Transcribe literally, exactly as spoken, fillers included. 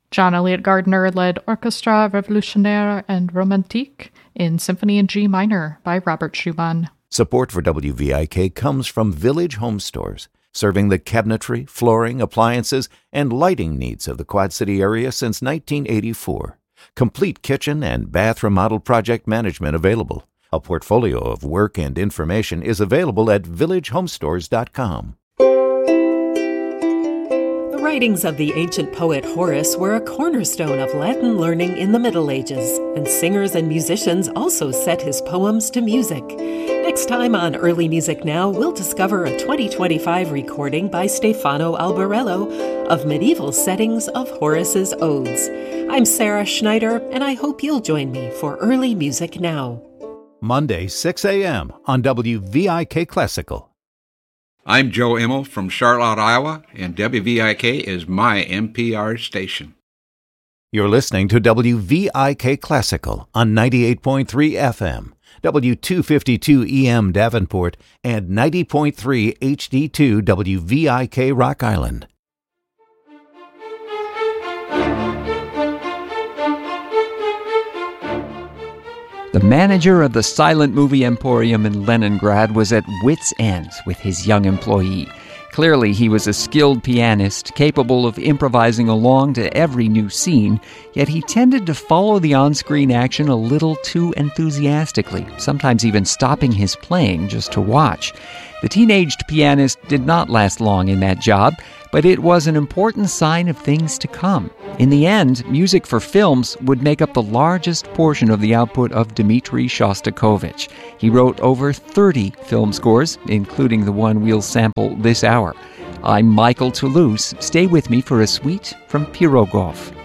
John Eliot Gardiner led Orchestra Revolutionnaire and Romantique in Symphony in G minor by Robert Schumann. Support for W V I K comes from Village Home Stores, serving the cabinetry, flooring, appliances, and lighting needs of the Quad City area since nineteen eighty-four. Complete kitchen and bath remodel project management available. A portfolio of work and information is available at village home stores dot com. The writings of the ancient poet Horace were a cornerstone of Latin learning in the Middle Ages, and singers and musicians also set his poems to music. Next time on Early Music Now, we'll discover a twenty twenty-five recording by Stefano Albarello of medieval settings of Horace's odes. I'm Sarah Schneider, and I hope you'll join me for Early Music Now. Monday, six a.m. on W V I K Classical. I'm Joe Immel from Charlotte, Iowa, and W V I K is my N P R station. You're listening to W V I K Classical on ninety-eight point three F M, W two fifty-two E M Davenport, and ninety point three H D two W V I K Rock Island. The manager of the silent movie emporium in Leningrad was at wit's end with his young employee. Clearly, he was a skilled pianist, capable of improvising along to every new scene, yet he tended to follow the on-screen action a little too enthusiastically, sometimes even stopping his playing just to watch. The teenaged pianist did not last long in that job, but it was an important sign of things to come. In the end, music for films would make up the largest portion of the output of Dmitri Shostakovich. He wrote over thirty film scores, including the one we'll sample this hour. I'm Michael Toulouse. Stay with me for a suite from Pirogov.